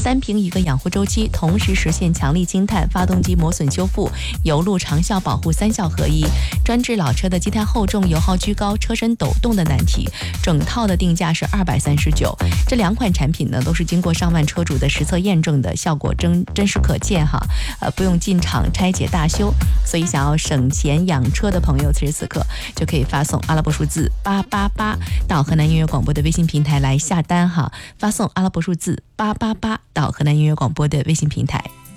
3平一个养护周期，同时实现强力积碳、发动机磨损修复、油路长效保护3效合一，专治老车的积碳厚重、油耗居高、车身抖动的难题。整套的定价是239。这2款产品呢，都是经过上万车主的实测验证的，效果真实可见哈。不用进厂拆解大修，所以想要省钱养车的朋友，此时此刻就可以发送阿拉伯数字888到河南音乐广播的微信平台来下单哈。发送阿拉伯数字888到河南音乐广播的微信平台。